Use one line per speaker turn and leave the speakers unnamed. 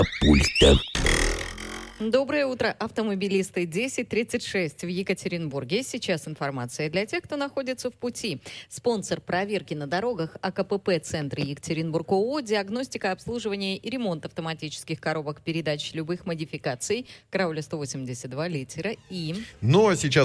пульта.
Доброе утро, автомобилисты. 10:36 в Екатеринбурге. Сейчас информация для тех, кто находится в пути. Спонсор проверки на дорогах АКПП-центр Екатеринбург ООО, диагностика, обслуживание и ремонт автоматических коробок передач любых модификаций. Карауля 182 литера И.
Но сейчас